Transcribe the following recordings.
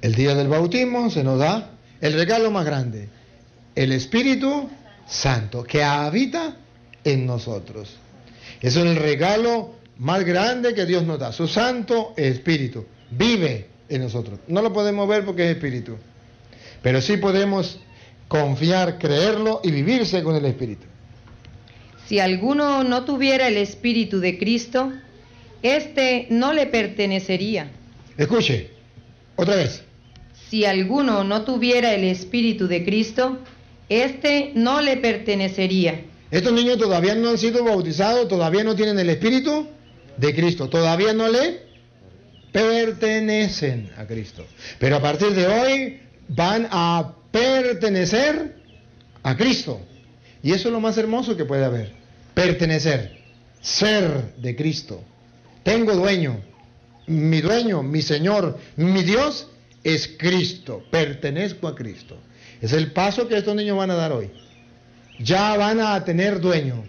El día del bautismo se nos da el regalo más grande, el Espíritu Santo, que habita en nosotros. Eso es el regalo más grande que Dios nos da. Su Santo Espíritu vive en nosotros. No lo podemos ver porque es Espíritu, pero sí podemos confiar, creerlo y vivir según el Espíritu. Si alguno no tuviera el Espíritu de Cristo, éste no le pertenecería. Escuche, otra vez. Si alguno no tuviera el Espíritu de Cristo, éste no le pertenecería. Estos niños todavía no han sido bautizados, todavía no tienen el Espíritu de Cristo, todavía no le pertenecen a Cristo. Pero a partir de hoy van a pertenecer a Cristo. Y eso es lo más hermoso que puede haber. Pertenecer, ser de Cristo. Tengo dueño, mi Señor, mi Dios es Cristo, pertenezco a Cristo. Es el paso que estos niños van a dar hoy. Ya van a tener dueño.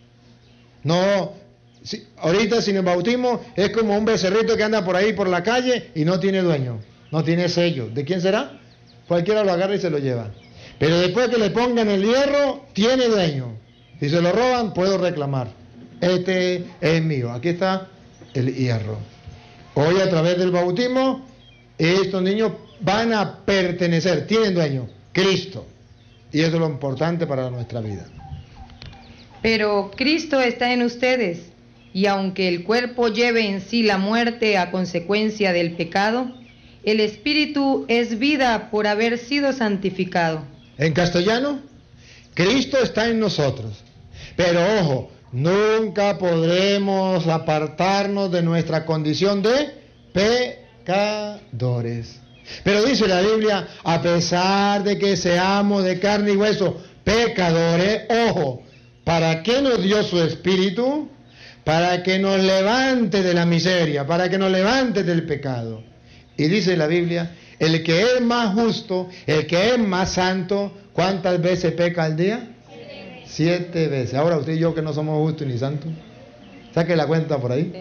No, ahorita sin el bautismo es como un becerrito que anda por ahí por la calle y no tiene dueño, no tiene sello. ¿De quién será? Cualquiera lo agarra y se lo lleva. Pero después que le pongan el hierro, tiene dueño. Si se lo roban, puedo reclamar. Este es mío. Aquí está el hierro. Hoy a través del bautismo, estos niños van a pertenecer, tienen dueño, Cristo. Y eso es lo importante para nuestra vida. Pero Cristo está en ustedes, y aunque el cuerpo lleve en sí la muerte a consecuencia del pecado, el Espíritu es vida por haber sido santificado. En castellano, Cristo está en nosotros. Pero ojo, nunca podremos apartarnos de nuestra condición de pecadores. Pero dice la Biblia, a pesar de que seamos de carne y hueso pecadores, ojo, ¿para qué nos dio su Espíritu? Para que nos levante de la miseria, para que nos levante del pecado. Y dice la Biblia, el que es más justo, el que es más santo, ¿cuántas veces peca al día? 7 veces. Ahora usted y yo que no somos justos ni santos, saque la cuenta por ahí.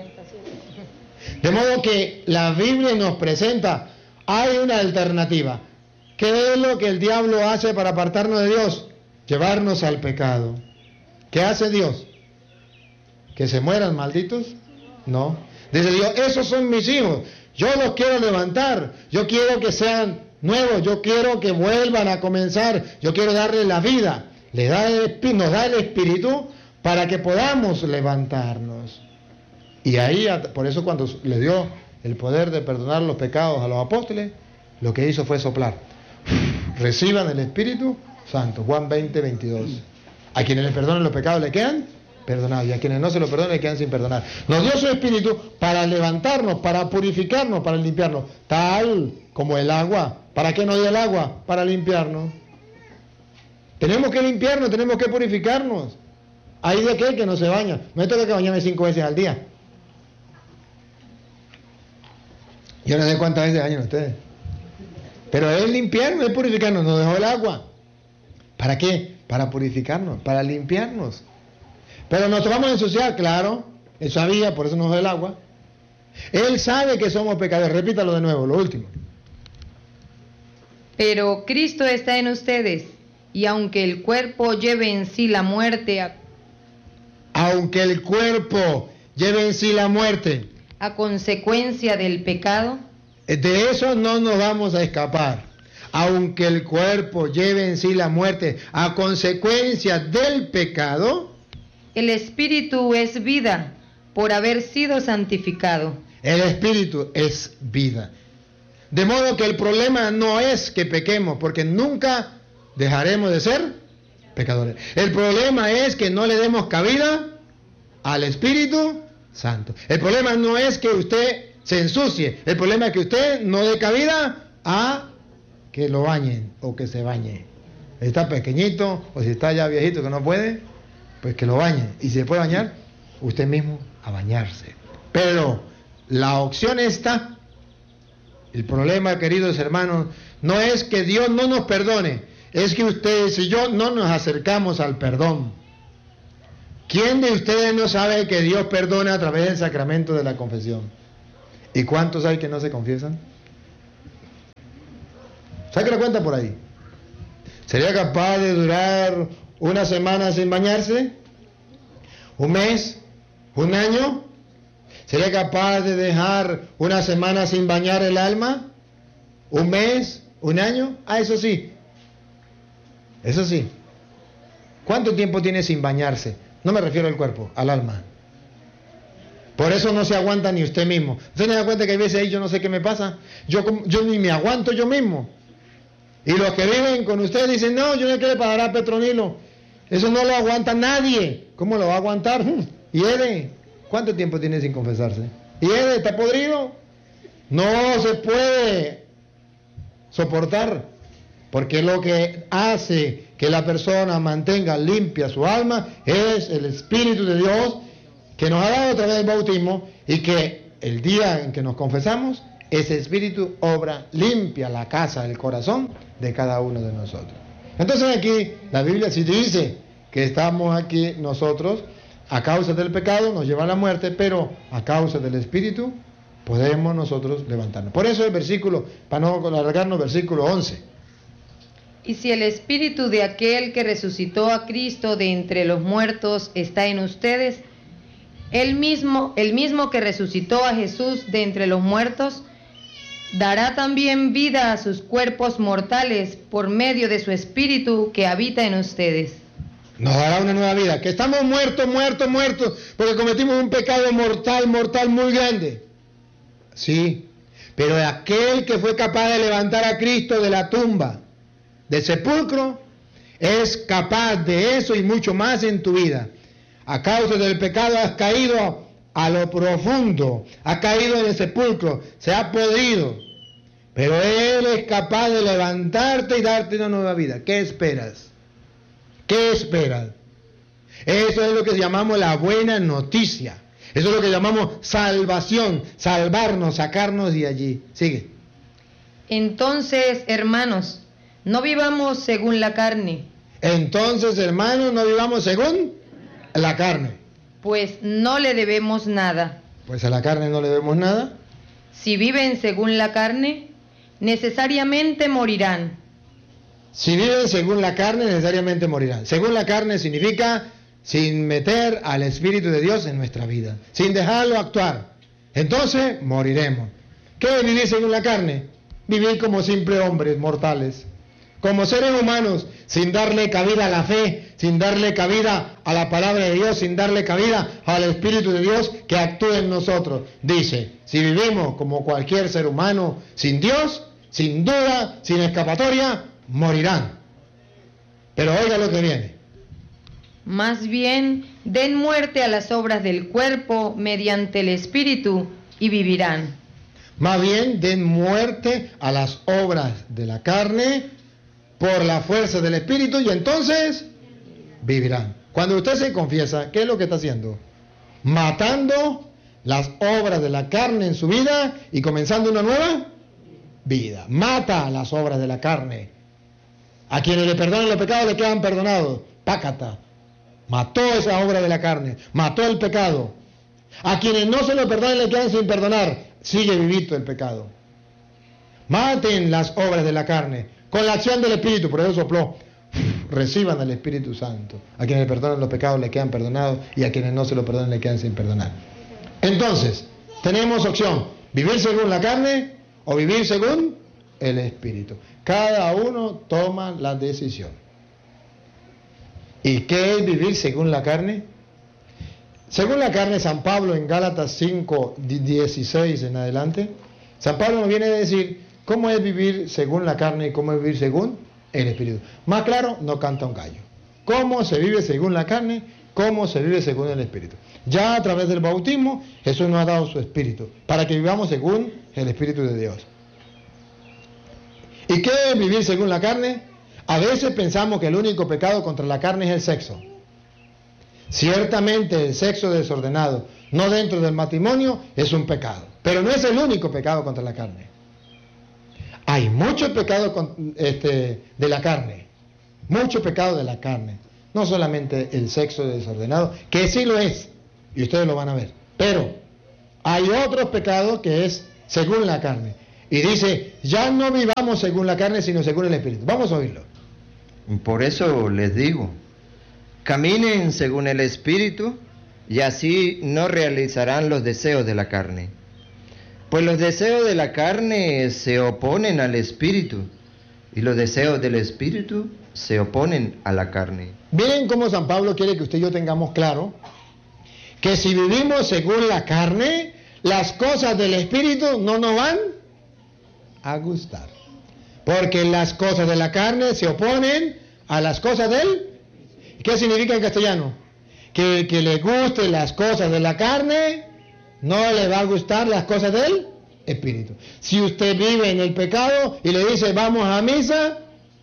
De modo que la Biblia nos presenta, hay una alternativa. ¿Qué es lo que el diablo hace para apartarnos de Dios? Llevarnos al pecado. ¿Qué hace Dios? ¿Que se mueran malditos? No. Dice Dios, esos son mis hijos. Yo los quiero levantar. Yo quiero que sean nuevos. Yo quiero que vuelvan a comenzar. Yo quiero darles la vida. Nos da el Espíritu para que podamos levantarnos. Y ahí, por eso cuando le dio el poder de perdonar los pecados a los apóstoles, lo que hizo fue soplar. Reciban el Espíritu Santo. Juan 20, 22. A quienes les perdonen los pecados le quedan perdonados, y a quienes no se lo perdonen le quedan sin perdonar. Nos dio su Espíritu para levantarnos, para purificarnos, para limpiarnos, tal como el agua. ¿Para qué nos dio el agua? Para limpiarnos. Tenemos que limpiarnos, tenemos que purificarnos. Hay de aquel que no se baña. Me toca que bañarme 5 veces al día. Yo no sé cuántas veces bañan ustedes. Pero es limpiarnos, es purificarnos. Nos dejó el agua. ¿Para qué? Para purificarnos, para limpiarnos. Pero nos vamos a ensuciar, claro. Él sabía, por eso nos dejó el agua. Él sabe que somos pecadores. Repítalo de nuevo, lo último. Pero Cristo está en ustedes, y aunque el cuerpo lleve en sí la muerte aunque el cuerpo lleve en sí la muerte a consecuencia del pecado, de eso no nos vamos a escapar. Aunque el cuerpo lleve en sí la muerte a consecuencia del pecado, el Espíritu es vida por haber sido santificado. El Espíritu es vida. De modo que el problema no es que pequemos, porque nunca dejaremos de ser pecadores. El problema es que no le demos cabida al Espíritu Santo. El problema no es que usted se ensucie. El problema es que usted no dé cabida a que lo bañen o que se bañe. Si está pequeñito o si está ya viejito que no puede, pues que lo bañe. Y si se puede bañar, usted mismo a bañarse. Pero la opción está. El problema, queridos hermanos, no es que Dios no nos perdone, es que ustedes y yo no nos acercamos al perdón. ¿Quién de ustedes no sabe que Dios perdona a través del sacramento de la confesión? ¿Y cuántos hay que no se confiesan? Saque la cuenta por ahí. ¿Sería capaz de durar una semana sin bañarse? ¿Un mes? ¿Un año? ¿Sería capaz de dejar una semana sin bañar el alma? ¿Un mes? ¿Un año? Ah, eso sí. Eso sí. ¿Cuánto tiempo tiene sin bañarse? No me refiero al cuerpo, al alma. Por eso no se aguanta ni usted mismo. ¿Usted no se da cuenta que hay veces ahí yo no sé qué me pasa? Yo ni me aguanto yo mismo. Y los que viven con usted dicen, no, yo no quiero pagar a Petronilo. Eso no lo aguanta nadie. ¿Cómo lo va a aguantar? ¿Y Ede? ¿Cuánto tiempo tiene sin confesarse? ¿Y Ede está podrido? No se puede soportar. Porque lo que hace que la persona mantenga limpia su alma es el Espíritu de Dios que nos ha dado a través del bautismo, y que el día en que nos confesamos, ese Espíritu obra limpia la casa del corazón de cada uno de nosotros. Entonces aquí la Biblia sí dice que estamos aquí nosotros a causa del pecado, nos lleva a la muerte, pero a causa del Espíritu podemos nosotros levantarnos. Por eso el versículo, para no alargarnos, versículo 11. Y si el Espíritu de aquel que resucitó a Cristo de entre los muertos está en ustedes, el mismo que resucitó a Jesús de entre los muertos, dará también vida a sus cuerpos mortales por medio de su Espíritu que habita en ustedes. Nos dará una nueva vida. Que estamos muertos, porque cometimos un pecado mortal muy grande. Sí, pero aquel que fue capaz de levantar a Cristo de la tumba, del sepulcro, es capaz de eso y mucho más en tu vida. A causa del pecado has caído a lo profundo, has caído en el sepulcro, se ha podrido, pero Él es capaz de levantarte y darte una nueva vida. ¿Qué esperas? ¿Qué esperas? Eso es lo que llamamos la buena noticia. Eso es lo que llamamos salvación, salvarnos, sacarnos de allí. Sigue. Entonces, hermanos, no vivamos según la carne. Entonces, hermanos, no vivamos según la carne. Pues no le debemos nada. Pues a la carne no le debemos nada. Si viven según la carne, necesariamente morirán. Si viven según la carne, necesariamente morirán. Según la carne significa sin meter al Espíritu de Dios en nuestra vida, sin dejarlo actuar. Entonces moriremos. ¿Qué es vivir según la carne? Vivir como simples hombres mortales, como seres humanos, sin darle cabida a la fe, sin darle cabida a la palabra de Dios, sin darle cabida al Espíritu de Dios que actúe en nosotros. Dice, si vivimos como cualquier ser humano sin Dios, sin duda, sin escapatoria, morirán. Pero oiga lo que viene. Más bien, den muerte a las obras del cuerpo mediante el Espíritu y vivirán. Más bien, den muerte a las obras de la carne por la fuerza del Espíritu y entonces vivirán. Cuando usted se confiesa, ¿qué es lo que está haciendo? Matando las obras de la carne en su vida y comenzando una nueva vida. Mata las obras de la carne. A quienes le perdonan los pecados le quedan perdonados. Pácata. Mató esa obra de la carne. Mató el pecado. A quienes no se lo perdonan le quedan sin perdonar. Sigue vivito el pecado. Maten las obras de la carne con la acción del Espíritu. Por eso sopló. Reciban al Espíritu Santo. A quienes le perdonan los pecados le quedan perdonados y a quienes no se lo perdonan le quedan sin perdonar. Entonces, tenemos opción: vivir según la carne o vivir según el Espíritu. Cada uno toma la decisión. ¿Y qué es vivir según la carne? Según la carne, San Pablo en Gálatas 5:16 en adelante, San Pablo nos viene a decir cómo es vivir según la carne y cómo es vivir según el Espíritu. Más claro, no canta un gallo. ¿Cómo se vive según la carne? ¿Cómo se vive según el Espíritu? Ya a través del bautismo, Jesús nos ha dado su Espíritu, para que vivamos según el Espíritu de Dios. ¿Y qué es vivir según la carne? A veces pensamos que el único pecado contra la carne es el sexo. Ciertamente el sexo desordenado, no dentro del matrimonio, es un pecado. Pero no es el único pecado contra la carne. Hay muchos pecados de la carne. Mucho pecado de la carne. No solamente el sexo desordenado, que sí lo es, y ustedes lo van a ver. Pero hay otros pecados que es según la carne. Y dice, ya no vivamos según la carne, sino según el Espíritu. Vamos a oírlo. Por eso les digo, caminen según el Espíritu, y así no realizarán los deseos de la carne. Pues los deseos de la carne se oponen al Espíritu, y los deseos del Espíritu se oponen a la carne. Miren cómo San Pablo quiere que usted y yo tengamos claro que si vivimos según la carne, las cosas del Espíritu no nos van a gustar. Porque las cosas de la carne se oponen a las cosas del... ¿Qué significa en castellano? Que el que le guste las cosas de la carne, no le va a gustar las cosas del Espíritu. Si usted vive en el pecado y le dice, vamos a misa,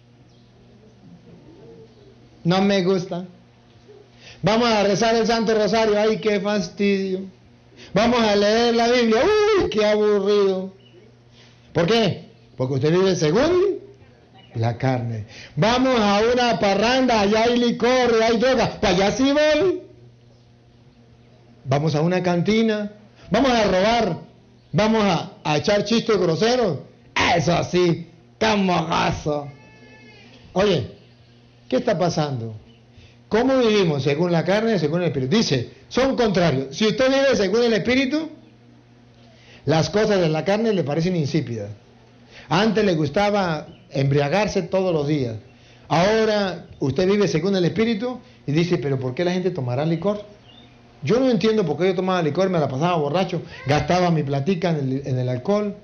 no me gusta. Vamos a rezar el Santo Rosario, ¡ay, qué fastidio! Vamos a leer la Biblia, ¡uy, qué aburrido! ¿Por qué? Porque usted vive según la carne. Vamos a una parranda, allá hay licor, hay droga, para allá sí voy. Vamos a una cantina, vamos a robar, vamos a echar chistes groseros. Eso sí, tan mojazo. Oye, ¿qué está pasando? ¿Cómo vivimos? ¿Según la carne, según el Espíritu? Dice, son contrarios. Si usted vive según el Espíritu, las cosas de la carne le parecen insípidas. Antes le gustaba embriagarse todos los días. Ahora usted vive según el Espíritu y dice, pero ¿por qué la gente tomará licor? Yo no entiendo por qué yo tomaba licor, me la pasaba borracho, gastaba mi platica en el alcohol,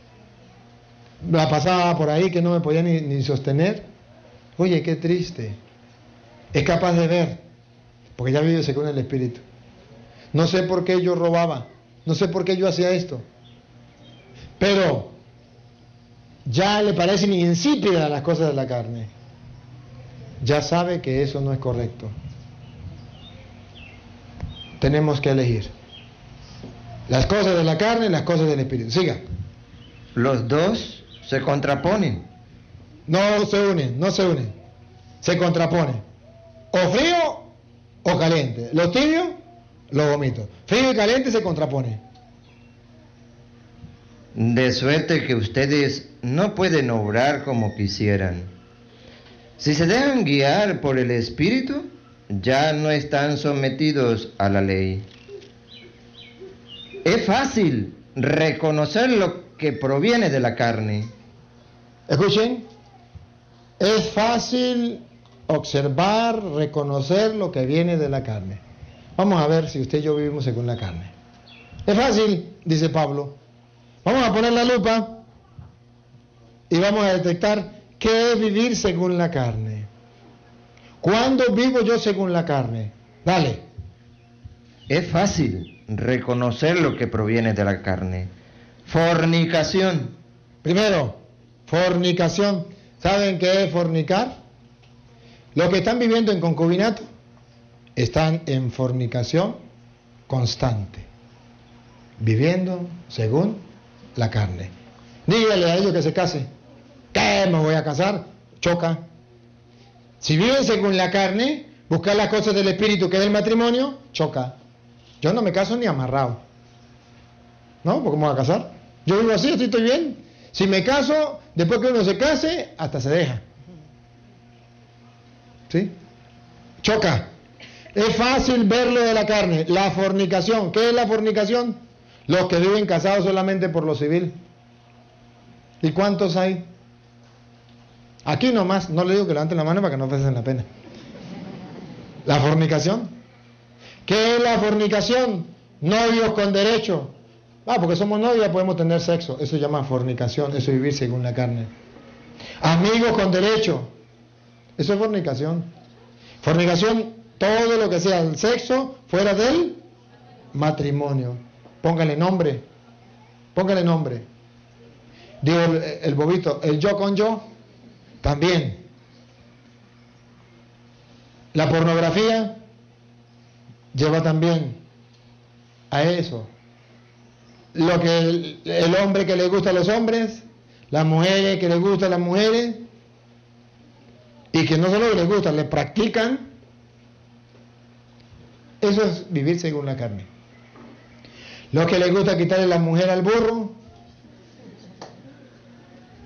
la pasaba por ahí que no me podía ni sostener. Oye, qué triste. Es capaz de ver, porque ya vive según el Espíritu. No sé por qué yo robaba, no sé por qué yo hacía esto, pero ya le parecen insípidas las cosas de la carne. Ya sabe que eso no es correcto. Tenemos que elegir las cosas de la carne y las cosas del Espíritu. Siga. Los dos se contraponen. No se unen, no se unen. Se contraponen. O frío o caliente. Los tibios, los vomito. Frío y caliente se contraponen. De suerte que ustedes no pueden obrar como quisieran. Si se dejan guiar por el Espíritu, ya no están sometidos a la ley. Es fácil reconocer lo que proviene de la carne. Escuchen, es fácil observar, reconocer lo que viene de la carne. Vamos a ver si usted y yo vivimos según la carne. Es fácil, dice Pablo. Vamos a poner la lupa y vamos a detectar qué es vivir según la carne. ¿Cuándo vivo yo según la carne? Dale. Es fácil reconocer lo que proviene de la carne. Fornicación. Primero, fornicación. ¿Saben qué es fornicar? Los que están viviendo en concubinato están en fornicación constante, viviendo según la carne. Dígale a ellos que se case. ¿Qué me voy a casar? Choca. Si viven según la carne, buscar las cosas del Espíritu, que es el matrimonio, choca. Yo no me caso ni amarrado. ¿No? ¿Por qué me voy a casar? Yo vivo así, así estoy bien. Si me caso, después que uno se case, hasta se deja. ¿Sí? Choca. Es fácil verlo de la carne. La fornicación. ¿Qué es la fornicación? Los que viven casados solamente por lo civil. ¿Y cuántos hay? Aquí nomás, no le digo que levanten la mano para que no ofrecen la pena. La fornicación. ¿Qué es la fornicación? Novios con derecho. Porque somos novios podemos tener sexo. Eso se llama fornicación, eso es vivir según la carne. Amigos con derecho. Eso es fornicación. Fornicación, todo lo que sea el sexo fuera del matrimonio. Póngale nombre. Póngale nombre. Digo el bobito, el yo con yo, también. La pornografía lleva también a eso. Lo que el hombre que le gusta a los hombres, las mujeres que le gustan a las mujeres, y que no solo les gusta, le practican. Eso es vivir según la carne. Lo que le gusta quitarle la mujer al burro,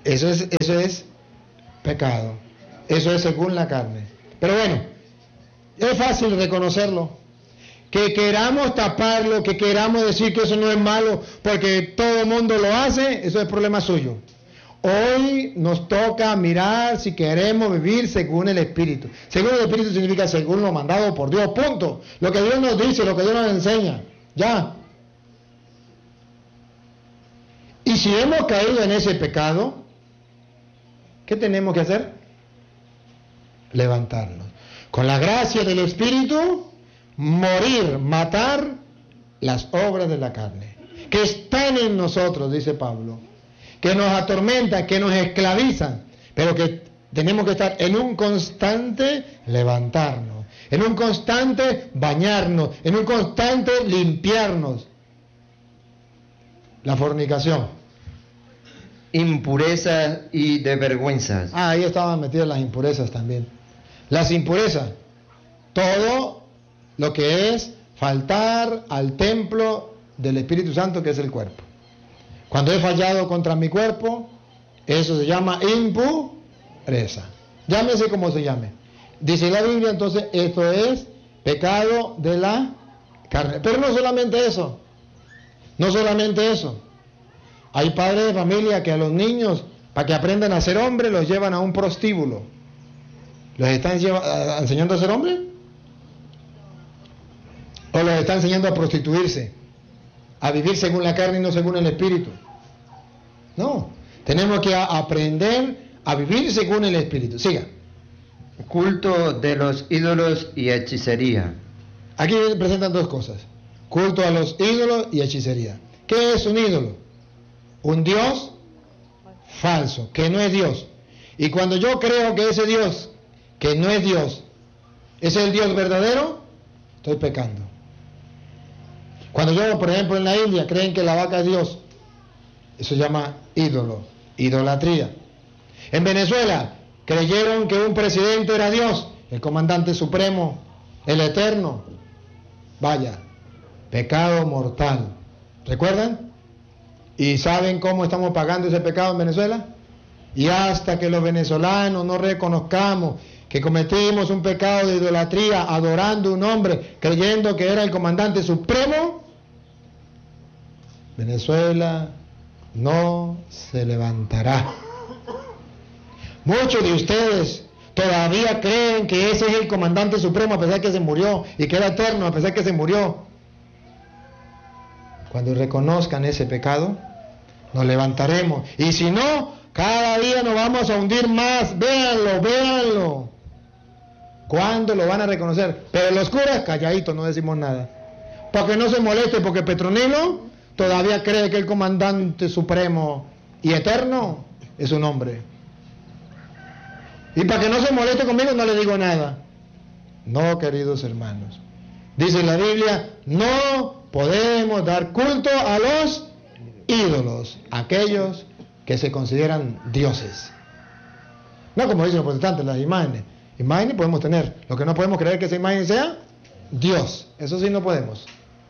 Eso es pecado. Eso es según la carne. Pero bueno, es fácil reconocerlo. Que queramos taparlo, que queramos decir que eso no es malo porque todo el mundo lo hace, eso es problema suyo. Hoy nos toca mirar si queremos vivir según el Espíritu. Según el Espíritu significa según lo mandado por Dios, punto. Lo que Dios nos dice, lo que Dios nos enseña, ya. Y si hemos caído en ese pecado, ¿qué tenemos que hacer? Levantarnos. Con la gracia del Espíritu, morir, matar las obras de la carne, que están en nosotros, dice Pablo, que nos atormentan, que nos esclavizan, pero que tenemos que estar en un constante levantarnos, en un constante bañarnos, en un constante limpiarnos. La fornicación. Impurezas y de vergüenzas. Ahí estaban metidas las impurezas también. Las impurezas, todo lo que es faltar al templo del Espíritu Santo, que es el cuerpo. Cuando he fallado contra mi cuerpo, eso se llama impureza. Llámese como se llame. Dice la Biblia, entonces, esto es pecado de la carne. Pero no solamente eso. No solamente eso. Hay padres de familia que a los niños, para que aprendan a ser hombres, los llevan a un prostíbulo. ¿Los están enseñando a ser hombres? ¿O los están enseñando a prostituirse? A vivir según la carne y no según el Espíritu. No, tenemos que aprender a vivir según el Espíritu. Siga. Culto de los ídolos y hechicería. Aquí presentan dos cosas. Culto a los ídolos y hechicería. ¿Qué es un ídolo? Un Dios falso, que no es Dios. Y cuando yo creo que ese Dios, que no es Dios, es el Dios verdadero, estoy pecando. Cuando yo, por ejemplo, en la India creen que la vaca es Dios, eso se llama ídolo, idolatría. En Venezuela creyeron que un presidente era Dios, el comandante supremo, el eterno. Vaya, pecado mortal. ¿Recuerdan? ¿Y saben cómo estamos pagando ese pecado en Venezuela? Y hasta que los venezolanos no reconozcamos que cometimos un pecado de idolatría adorando a un hombre, creyendo que era el comandante supremo, Venezuela no se levantará. Muchos de ustedes todavía creen que ese es el comandante supremo a pesar que se murió, y que era eterno a pesar que se murió. Cuando reconozcan ese pecado, nos levantaremos. Y si no, cada día nos vamos a hundir más. Véanlo, véanlo. ¿Cuándo lo van a reconocer? Pero los curas, calladitos, no decimos nada. Para que no se moleste, porque Petronilo todavía cree que el comandante supremo y eterno es un hombre. Y para que no se moleste conmigo, no le digo nada. No, queridos hermanos. Dice la Biblia, no podemos dar culto a los ídolos, aquellos que se consideran dioses. No como dicen los protestantes, las imágenes. Imágenes podemos tener. Lo que no podemos creer que esa imagen sea Dios. Eso sí no podemos.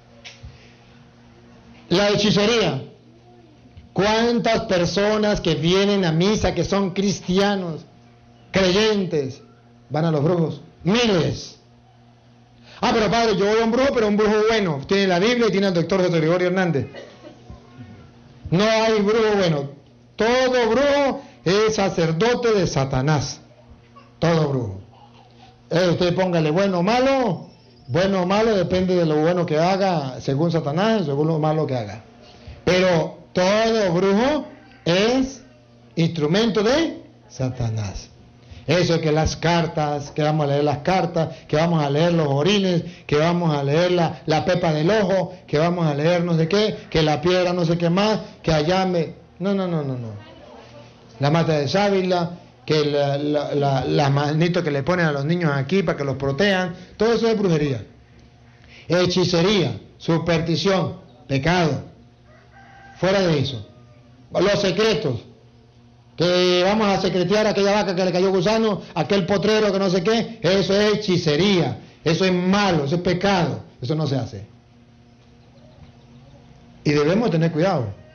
La hechicería. ¿Cuántas personas que vienen a misa, que son cristianos, creyentes, van a los brujos? Miles. Ah, pero padre, yo voy a un brujo, pero un brujo bueno. Tiene la Biblia y tiene al doctor José Gregorio Hernández. No hay brujo bueno. Todo brujo es sacerdote de Satanás. Todo brujo. Usted póngale bueno o malo. Bueno o malo depende de lo bueno que haga según Satanás, según lo malo que haga. Pero todo brujo es instrumento de Satanás. Eso es que las cartas, que vamos a leer las cartas, que vamos a leer los orines, que vamos a leer la pepa del ojo, que vamos a leer no sé qué, que la piedra no sé qué más, que allá me... No. La mata de sábila, que las manitos que le ponen a los niños aquí para que los protejan, todo eso es brujería. Hechicería, superstición, pecado. Fuera de eso. Los secretos. Que vamos a secretear a aquella vaca que le cayó gusano, aquel potrero que no sé qué, eso es hechicería, eso es malo, eso es pecado, eso no se hace. Y debemos tener cuidado,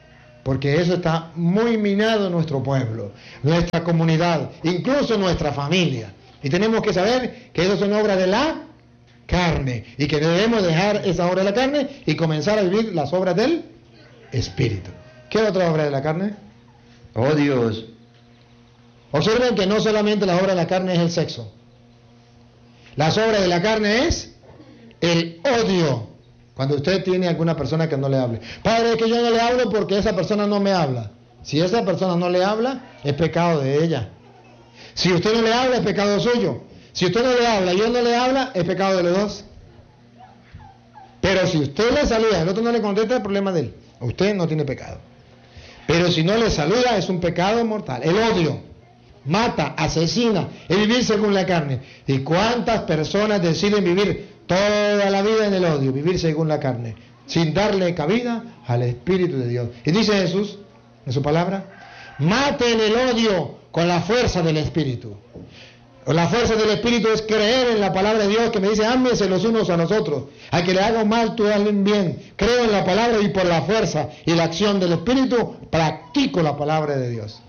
porque eso está muy minado en nuestro pueblo, nuestra comunidad, incluso nuestra familia. Y tenemos que saber que eso son obras de la carne y que debemos dejar esa obra de la carne y comenzar a vivir las obras del Espíritu. ¿Qué otra obra de la carne? Odios. Observen que no solamente la obra de la carne es el sexo. Las obras de la carne es el odio. Cuando usted tiene alguna persona que no le hable. Padre, es que yo no le hablo porque esa persona no me habla. Si esa persona no le habla, es pecado de ella. Si usted no le habla, es pecado suyo. Si usted no le habla y él no le habla, es pecado de los dos. Pero si usted le saluda y el otro no le contesta, es problema de él. Usted no tiene pecado. Pero si no le saluda, es un pecado mortal. El odio mata, asesina, es vivir según la carne. ¿Y cuántas personas deciden vivir toda la vida en el odio, vivir según la carne, sin darle cabida al Espíritu de Dios? Y dice Jesús en su palabra, maten el odio con la fuerza del Espíritu. La fuerza del Espíritu es creer en la palabra de Dios que me dice, ámense los unos a los otros. Al que le hago mal, tú hazle bien. Creo en la palabra y por la fuerza y la acción del Espíritu, practico la palabra de Dios.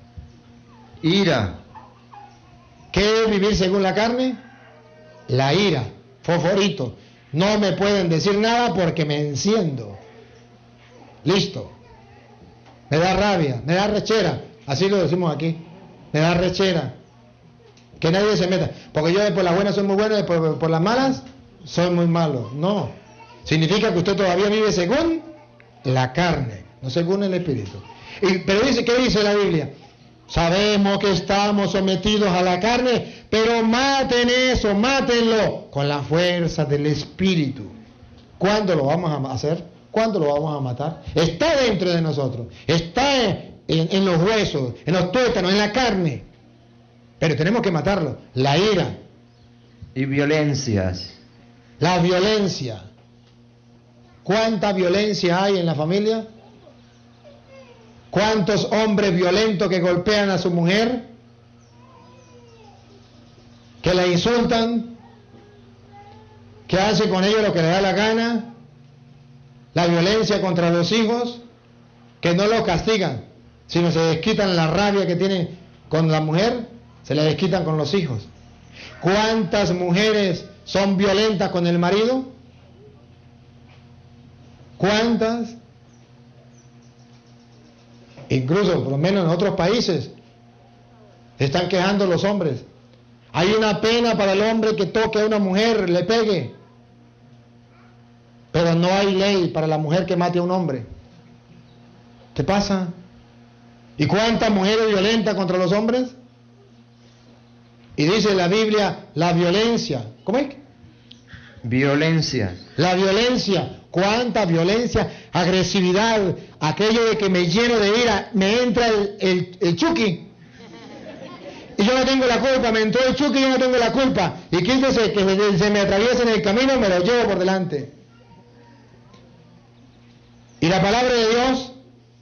Ira. ¿Qué es vivir según la carne? La ira. Fosforito. No me pueden decir nada porque me enciendo. Listo. Me da rabia, me da rechera. Así lo decimos aquí. Me da rechera. Que nadie se meta. Porque yo por las buenas soy muy bueno y por las malas soy muy malo. No. Significa que usted todavía vive según la carne, no según el Espíritu. Pero dice, ¿qué dice la Biblia? Sabemos que estamos sometidos a la carne, pero maten eso, mátenlo con la fuerza del Espíritu. ¿Cuándo lo vamos a hacer? ¿Cuándo lo vamos a matar? Está dentro de nosotros, está en los huesos, en los tuétanos, en la carne. Pero tenemos que matarlo. La ira. Y violencias. La violencia. ¿Cuánta violencia hay en la familia? ¿Cuántos hombres violentos que golpean a su mujer? Que la insultan. Que hacen con ellos lo que les da la gana. La violencia contra los hijos. Que no los castigan, sino se desquitan la rabia que tienen con la mujer. Se le desquitan con los hijos. ¿Cuántas mujeres son violentas con el marido? ¿Cuántas? Incluso, por lo menos en otros países, se están quejando los hombres. Hay una pena para el hombre que toque a una mujer, le pegue. Pero no hay ley para la mujer que mate a un hombre. ¿Qué pasa? ¿Y cuántas mujeres violentas contra los hombres? Y dice la Biblia, la violencia. ¿Cómo es? Violencia. La violencia. ¿Cuánta violencia? Agresividad. Aquello de que me lleno de ira, me entra el chuki. Y yo no tengo la culpa, me entró el chuki y yo no tengo la culpa. Y quítese que se me atraviesa en el camino, me lo llevo por delante. Y la palabra de Dios,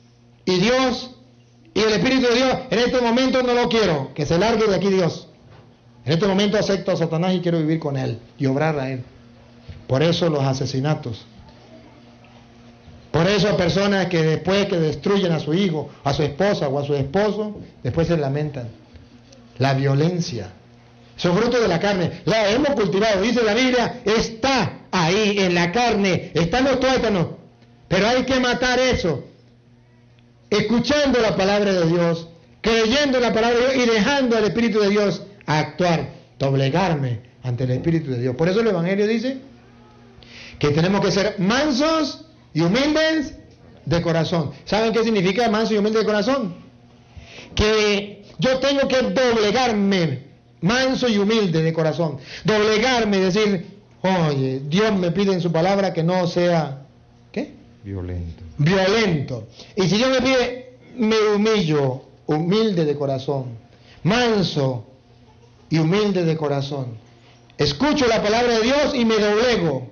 y el Espíritu de Dios, en este momento no lo quiero, que se largue de aquí Dios. En este momento acepto a Satanás y quiero vivir con él y obrar a él. Por eso los asesinatos. Por eso personas que después que destruyen a su hijo, a su esposa o a su esposo, después se lamentan. La violencia. Son frutos de la carne. La hemos cultivado, dice la Biblia, está ahí en la carne, está en los tuétanos. Pero hay que matar eso. Escuchando la palabra de Dios, creyendo en la palabra de Dios y dejando al Espíritu de Dios a actuar, doblegarme ante el Espíritu de Dios. Por eso el Evangelio dice que tenemos que ser mansos y humildes de corazón. ¿Saben qué significa manso y humilde de corazón? Que yo tengo que doblegarme, manso y humilde de corazón. Doblegarme y decir, oye, Dios me pide en su palabra que no sea, ¿qué? Violento. Y si Dios me pide, me humillo, humilde de corazón, manso y humilde de corazón. Escucho la palabra de Dios y me doblego.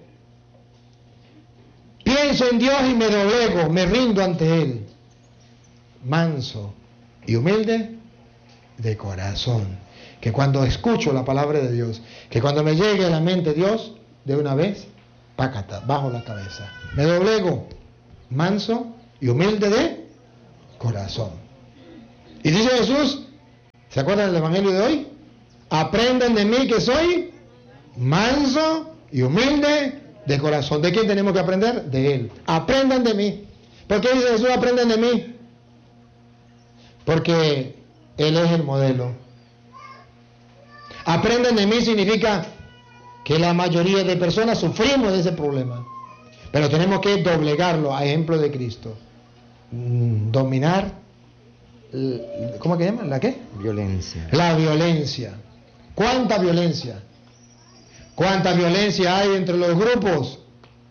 Pienso en Dios y me doblego, me rindo ante Él. Manso y humilde de corazón. Que cuando escucho la palabra de Dios, que cuando me llegue a la mente Dios, de una vez, pácata, bajo la cabeza. Me doblego, manso y humilde de corazón. Y dice Jesús, ¿se acuerdan del Evangelio de hoy? Aprendan de mí que soy manso y humilde de corazón. ¿De quién tenemos que aprender? De Él. Aprendan de mí. ¿Por qué dice Jesús, aprendan de mí? Porque Él es el modelo. Aprendan de mí significa que la mayoría de personas sufrimos de ese problema. Pero tenemos que doblegarlo a ejemplo de Cristo. Dominar, ¿cómo que llama? ¿La qué? Violencia. La violencia. ¿Cuánta violencia? ¿Cuánta violencia hay entre los grupos?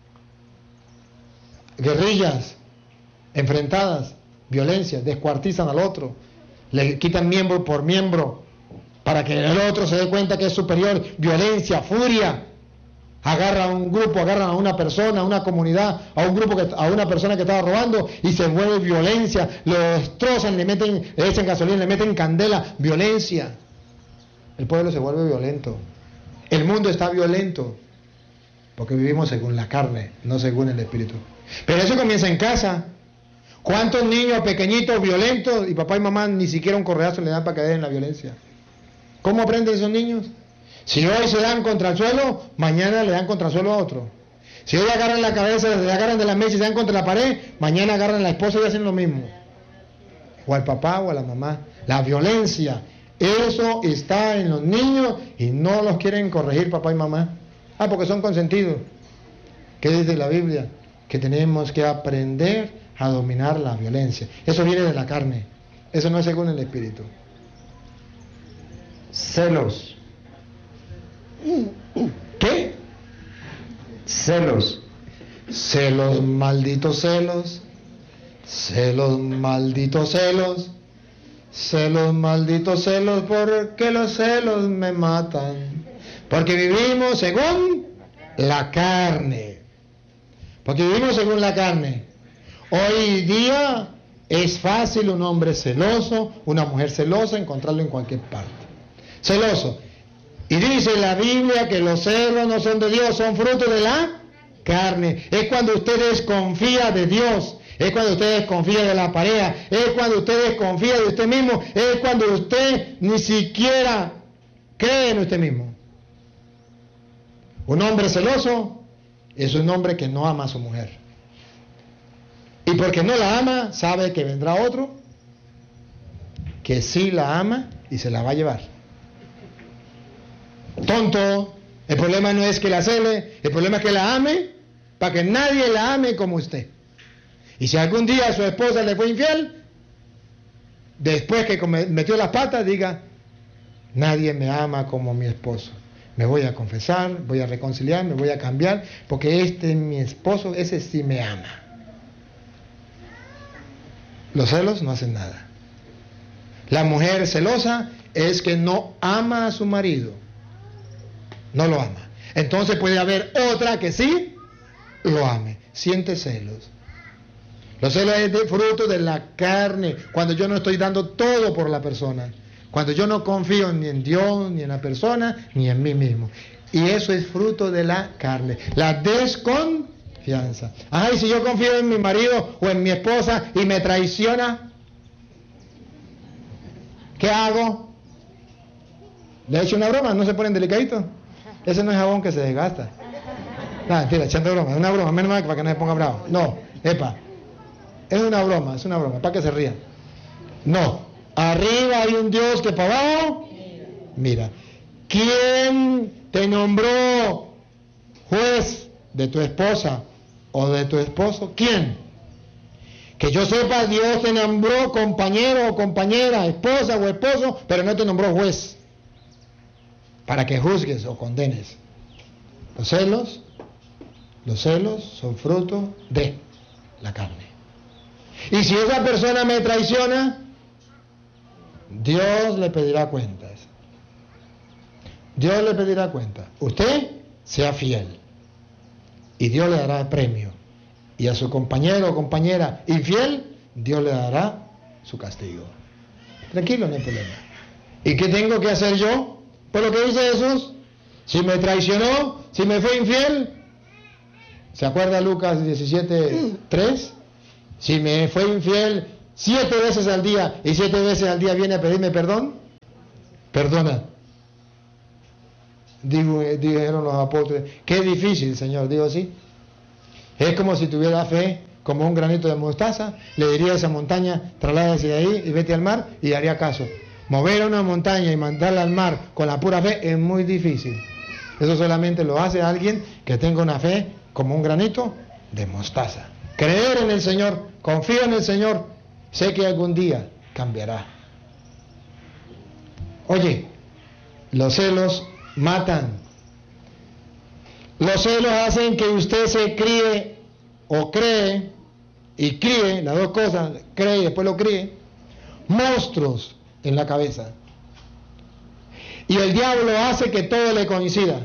Guerrillas, enfrentadas, violencia, descuartizan al otro, le quitan miembro por miembro para que el otro se dé cuenta que es superior, violencia, furia. Agarran a un grupo, agarran a una persona, a una comunidad, a un grupo, a una persona que estaba robando y se vuelve violencia, lo destrozan, le echan gasolina, le meten candela, violencia. El pueblo se vuelve violento. El mundo está violento porque vivimos según la carne, no según el espíritu. Pero eso comienza en casa. ¿Cuántos niños pequeñitos violentos y papá y mamá ni siquiera un correazo le dan para caer en la violencia? ¿Cómo aprenden esos niños? Si hoy se dan contra el suelo, mañana le dan contra el suelo a otro. Si hoy agarran la cabeza, le agarran de la mesa y se dan contra la pared, mañana agarran a la esposa y hacen lo mismo. O al papá o a la mamá. La violencia, eso está en los niños y no los quieren corregir papá y mamá. Porque son consentidos. ¿Qué dice la Biblia? Que tenemos que aprender a dominar la violencia. Eso viene de la carne. Eso no es según el espíritu. Celos. ¿Qué? Celos. Celos, malditos celos. Celos, malditos celos. Celos, malditos celos, porque los celos me matan. Porque vivimos según la carne. Porque vivimos según la carne. Hoy día es fácil un hombre celoso, una mujer celosa, encontrarlo en cualquier parte. Celoso. Y dice la Biblia que los celos no son de Dios, son fruto de la carne. Es cuando usted desconfía de Dios, es cuando usted desconfía de la pareja, es cuando usted desconfía de usted mismo, es cuando usted ni siquiera cree en usted mismo. Un hombre celoso es un hombre que no ama a su mujer. Y porque no la ama, sabe que vendrá otro que sí la ama y se la va a llevar. Tonto. El problema no es que la cele, el problema es que la ame, para que nadie la ame como usted. Y si algún día su esposa le fue infiel, después que metió las patas, diga, nadie me ama como mi esposo. Me voy a confesar, voy a reconciliar, me voy a cambiar, porque este es mi esposo, ese sí me ama. Los celos no hacen nada. La mujer celosa es que no ama a su marido. No lo ama. Entonces puede haber otra que sí lo ame. Siente celos. Los celos es de fruto de la carne. Cuando yo no estoy dando todo por la persona. Cuando yo no confío ni en Dios, ni en la persona, ni en mí mismo. Y eso es fruto de la carne. La desconfianza. Y si yo confío en mi marido o en mi esposa y me traiciona, ¿qué hago? ¿Le he hecho una broma? ¿No se ponen delicaditos? Ese no es jabón que se desgasta. Mentira, echando broma, es una broma, menos mal para que no se ponga bravo. No, es una broma, para que se rían. No, arriba hay un Dios que para abajo mira. ¿Quién te nombró juez de tu esposa o de tu esposo? ¿Quién? Que yo sepa, Dios te nombró compañero o compañera, esposa o esposo, pero no te nombró juez para que juzgues o condenes. Los celos son fruto de la carne. Y si esa persona me traiciona, Dios le pedirá cuentas. Dios le pedirá cuentas. Usted sea fiel y Dios le dará premio. Y a su compañero o compañera infiel, Dios le dará su castigo. Tranquilo, no hay problema. ¿Y qué tengo que hacer yo? Por lo que dice Jesús, si me traicionó, si me fue infiel, ¿se acuerda Lucas 17:3? Si me fue infiel, 7 veces al día y 7 veces al día viene a pedirme perdón, perdona. Dijeron los apóstoles, qué difícil, Señor, digo así. Es como si tuviera fe, como un granito de mostaza, le diría a esa montaña, trasládese de ahí y vete al mar, y haría caso. Mover a una montaña y mandarla al mar con la pura fe es muy difícil. Eso solamente lo hace alguien que tenga una fe como un granito de mostaza. Creer en el Señor, confío en el Señor, sé que algún día cambiará. Oye, los celos matan. Los celos hacen que usted se críe o cree, y críe, las dos cosas, cree y después lo críe, monstruos en la cabeza. Y el diablo hace que todo le coincida.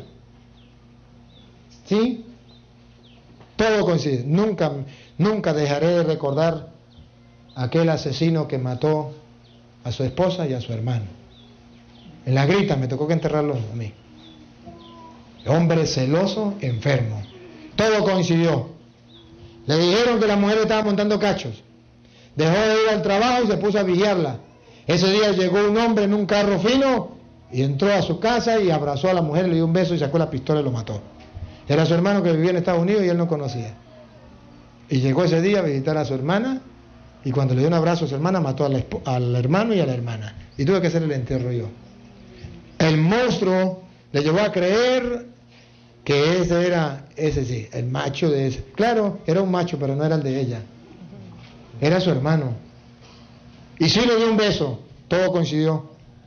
¿Sí? Todo coincide. Nunca dejaré de recordar aquel asesino que mató a su esposa y a su hermano. En la grita me tocó que enterrarlo a mí. Hombre celoso, enfermo. Todo coincidió. Le dijeron que la mujer estaba montando cachos. Dejó de ir al trabajo y se puso a vigiarla. Ese día llegó un hombre en un carro fino y entró a su casa y abrazó a la mujer, le dio un beso y sacó la pistola y lo mató. Era su hermano que vivía en Estados Unidos y él no conocía. Y llegó ese día a visitar a su hermana y cuando le dio un abrazo a su hermana mató al hermano y a la hermana. Y tuve que hacer el entierro yo. El monstruo le llevó a creer que ese era, ese sí, el macho de ese. Claro, era un macho, pero no era el de ella. Era su hermano. Y sí le dio un beso, todo coincidió.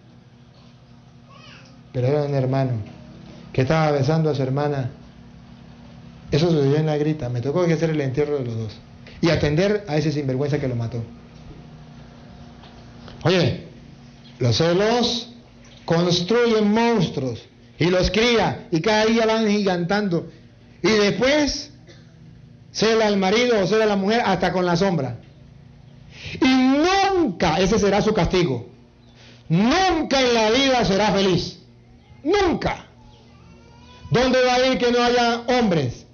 Pero era un hermano que estaba besando a su hermana. Eso sucedió en la grita. Me tocó que hacer el entierro de los dos y atender a ese sinvergüenza que lo mató. Oye, los celos construyen monstruos y los cría y cada día van gigantando y después cela al marido o cela a la mujer hasta con la sombra. Y nunca, ese será su castigo, nunca en la vida será feliz. Nunca. ¿Dónde va a ir que no haya hombres?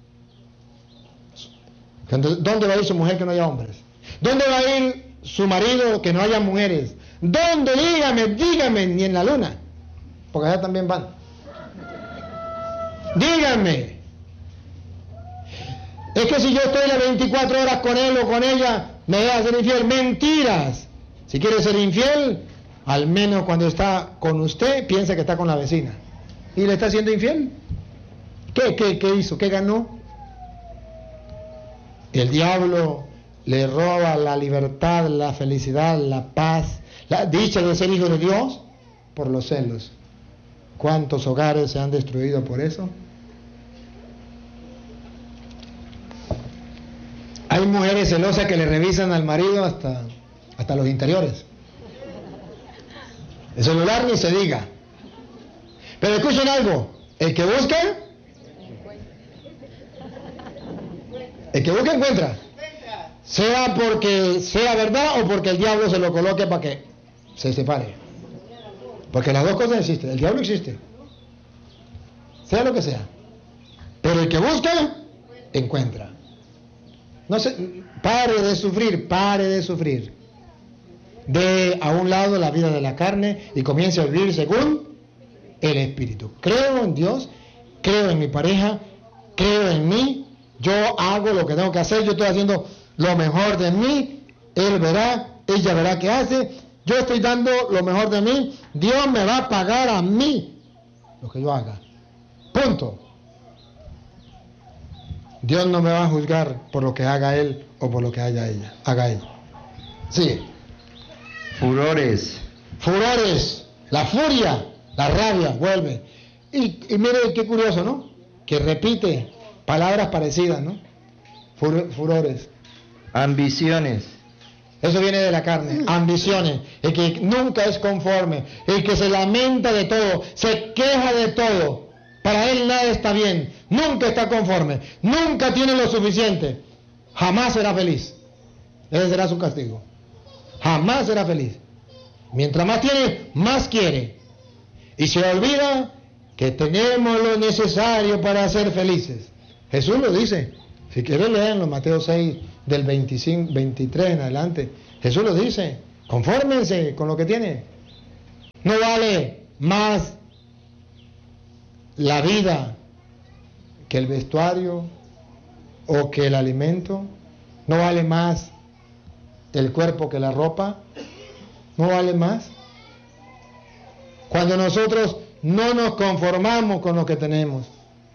¿Dónde va a ir su mujer que no haya hombres? ¿Dónde va a ir su marido que no haya mujeres? ¿Dónde? Dígame, ni en la luna, porque allá también van. Díganme. Es que si yo estoy las 24 horas con él o con ella, me va a ser infiel. Mentiras. Si quiere ser infiel, al menos cuando está con usted, piensa que está con la vecina. ¿Y le está siendo infiel? ¿Qué hizo? ¿Qué ganó? El diablo le roba la libertad, la felicidad, la paz, la dicha de ser hijo de Dios por los celos. ¿Cuántos hogares se han destruido por eso? Hay mujeres celosas que le revisan al marido hasta los interiores. El celular ni se diga. Pero escuchen algo, el que busca encuentra. Sea porque sea verdad o porque el diablo se lo coloque para que se separe. Porque las dos cosas existen, el diablo existe. Sea lo que sea. Pero el que busca, encuentra. No se, pare de sufrir. De a un lado la vida de la carne y comience a vivir según el Espíritu. Creo en Dios, creo en mi pareja, creo en mí, yo hago lo que tengo que hacer, yo estoy haciendo lo mejor de mí, él verá, ella verá qué hace, yo estoy dando lo mejor de mí, Dios me va a pagar a mí lo que yo haga. Punto. Dios no me va a juzgar por lo que haga él o por lo que haga ella. Sigue. Furores, la furia, la rabia, vuelve. Y mire qué curioso, ¿no? Que repite palabras parecidas, ¿no? Furores. ambiciones, Eso viene de la carne, ambiciones. El que nunca es conforme, el que se lamenta de todo, se queja de todo. Para él nada está bien, nunca está conforme, nunca tiene lo suficiente, jamás será feliz. Ese será su castigo. Jamás será feliz. Mientras más tiene, más quiere. Y se olvida que tenemos lo necesario para ser felices. Jesús lo dice. Si quieren leerlo, Mateo 6, del 25, 23 en adelante. Jesús lo dice, confórmense con lo que tienen. No vale más la vida que el vestuario o que el alimento. No vale más el cuerpo que la ropa. No vale más. Cuando nosotros no nos conformamos con lo que tenemos.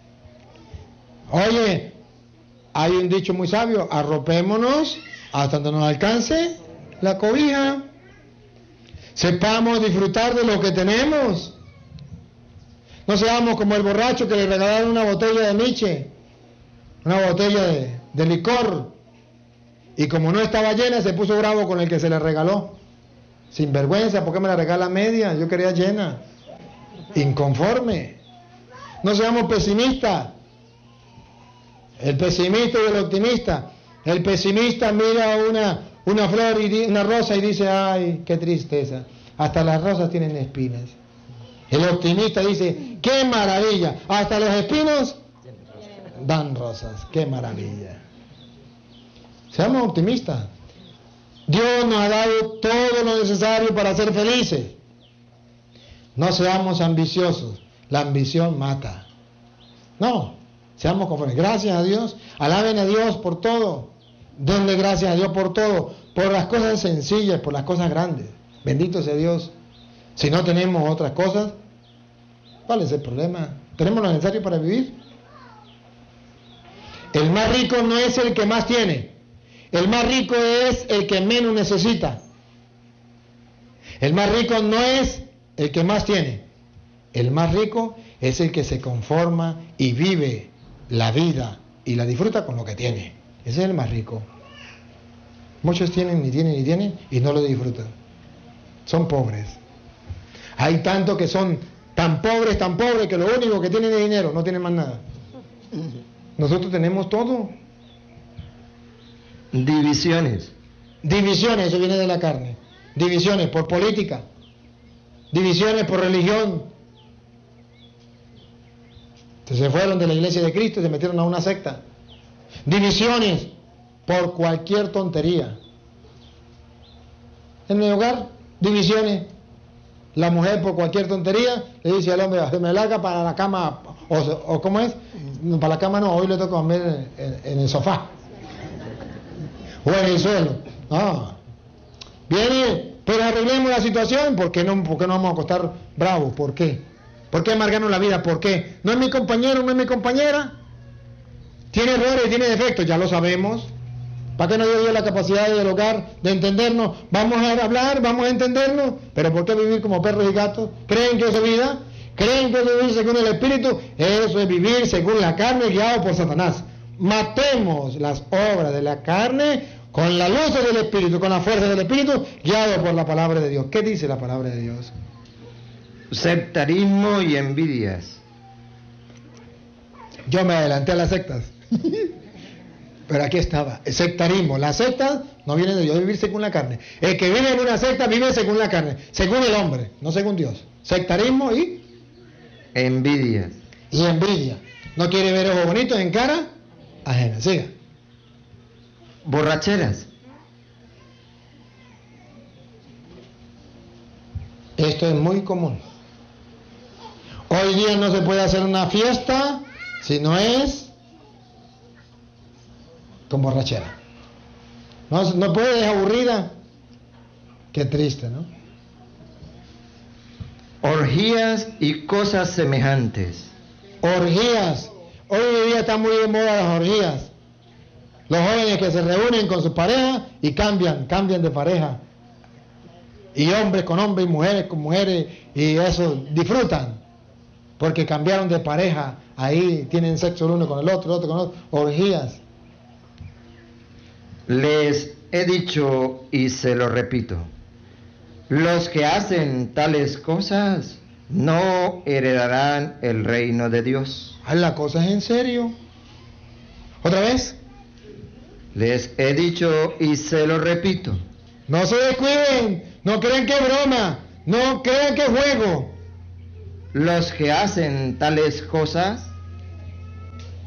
Oye, hay un dicho muy sabio, arropémonos hasta donde nos alcance la cobija. Sepamos disfrutar de lo que tenemos. No seamos como el borracho que le regalaron una botella de Miche, una botella de licor, y como no estaba llena se puso bravo con el que se le regaló. Sin vergüenza, ¿por qué me la regala media? Yo quería llena. Inconforme. No seamos pesimistas. El pesimista y el optimista. El pesimista mira una flor, una rosa y dice, ay, qué tristeza. Hasta las rosas tienen espinas. El optimista dice, qué maravilla. Hasta los espinos dan rosas. Qué maravilla. Seamos optimistas. Dios nos ha dado todo lo necesario para ser felices. No seamos ambiciosos. La ambición mata. No, seamos conformes. Gracias a Dios. Alaben a Dios por todo. Denle gracias a Dios por todo. Por las cosas sencillas, por las cosas grandes. Bendito sea Dios. Si no tenemos otras cosas, ¿cuál es el problema? ¿Tenemos lo necesario para vivir? El más rico no es el que más tiene. El más rico es el que menos necesita. El más rico no es el que más tiene. El más rico es el que se conforma y vive la vida y la disfruta con lo que tiene. Ese es el más rico. Muchos tienen y no lo disfrutan. Son pobres. Hay tantos que son tan pobres que lo único que tienen es dinero, no tienen más nada. Nosotros tenemos todo. Divisiones. Divisiones, eso viene de la carne. Divisiones por política. Divisiones por religión. Se fueron de la iglesia de Cristo y se metieron a una secta. Divisiones por cualquier tontería. En el hogar, divisiones. La mujer por cualquier tontería le dice al hombre, se me larga para la cama, o ¿cómo es? Para la cama no, hoy le toca comer en el sofá. O en el suelo. No. Viene, pero arreglemos la situación. ¿Por qué no vamos a acostar bravos? ¿Por qué? ¿Por qué amargarnos la vida? ¿Por qué? ¿No es mi compañero, no es mi compañera? Tiene errores, tiene defectos, ya lo sabemos. ¿Para qué nos dio Dios la capacidad de dialogar, de entendernos? Vamos a hablar, vamos a entendernos. ¿Pero por qué vivir como perros y gatos? ¿Creen que eso es vida? ¿Creen que eso es vivir según el Espíritu? Eso es vivir según la carne, guiado por Satanás. Matemos las obras de la carne con la luz del Espíritu, con la fuerza del Espíritu, guiado por la palabra de Dios. ¿Qué dice la palabra de Dios? Sectarismo y envidias. Yo me adelanté a las sectas. Pero aquí estaba, el sectarismo. La secta no viene de Dios, vivir según la carne. El que vive en una secta vive según la carne, según el hombre, no según Dios. Sectarismo y envidias. Y envidia. No quiere ver ojos bonitos en cara ajena. Siga. Borracheras. Esto es muy común. Hoy día no se puede hacer una fiesta si no es con borrachera. No puede, es aburrida. Qué triste, ¿no? Orgías y cosas semejantes. Orgías. Hoy en día están muy de moda las orgías. Los jóvenes que se reúnen con su pareja y cambian de pareja. Y hombres con hombres y mujeres con mujeres, y eso, disfrutan. Porque cambiaron de pareja, ahí tienen sexo el uno con el otro con el otro. Orgías. Les he dicho y se lo repito, los que hacen tales cosas no heredarán el reino de Dios. La cosa es en serio. ¿Otra vez? Les he dicho y se lo repito. No se descuiden, no crean que es broma, no crean que es juego. Los que hacen tales cosas.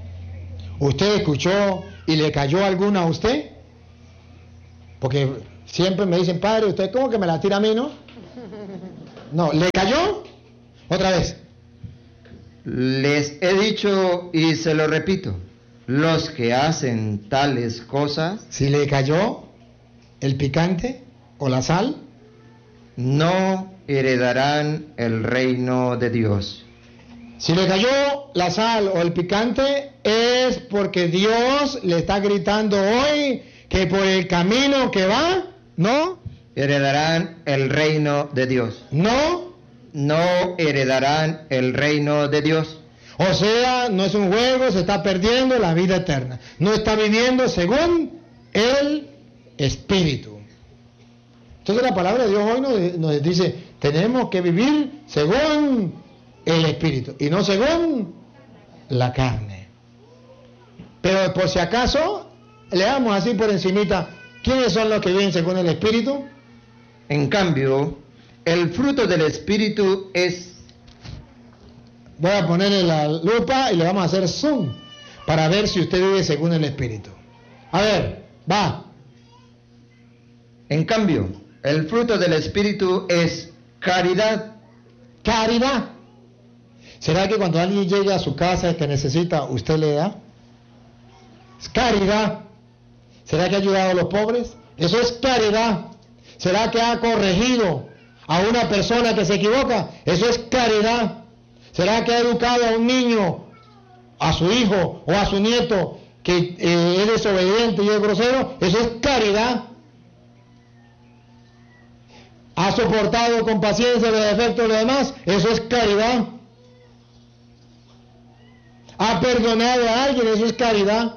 ¿ ¿Usted escuchó y le cayó alguna a usted? Porque Siempre me dicen, padre, ¿usted cómo que me la tira a mí, no? No, ¿le cayó? Otra vez. Les he dicho y se lo repito, los que hacen tales cosas, Si le cayó el picante o la sal, no heredarán el reino de Dios. si le cayó la sal o el picante, es porque Dios le está gritando hoy que por el camino que va, no, Heredarán el reino de Dios. no, No heredarán el reino de Dios. o sea, no es un juego, se está perdiendo la vida eterna. No está viviendo según el Espíritu. Entonces la palabra de Dios hoy nos dice, tenemos que vivir según el Espíritu y no según la carne. Pero por si acaso, leamos así por encimita, ¿quiénes son los que viven según el Espíritu? En cambio, el fruto del Espíritu es... Voy a ponerle la lupa y le vamos a hacer zoom para ver si usted vive según el Espíritu. A ver, va. En cambio, el fruto del Espíritu es caridad. Caridad. ¿Será que cuando alguien llega a su casa que necesita, usted le da? Es caridad. ¿Será que ha ayudado a los pobres? Eso es caridad. ¿Será que ha corregido a una persona que se equivoca? Eso es caridad. ¿Será que ha educado a un niño, a su hijo o a su nieto que es desobediente y es grosero? Eso es caridad. ¿Ha soportado con paciencia los defectos de los demás? Eso es caridad. ¿Ha perdonado a alguien? Eso es caridad.